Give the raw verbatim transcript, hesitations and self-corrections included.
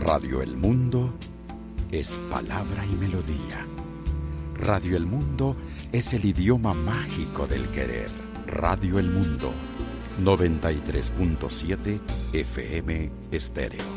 Radio El Mundo es palabra y melodía. Radio El Mundo es el idioma mágico del querer. Radio El Mundo, noventa y tres punto siete F M Estéreo.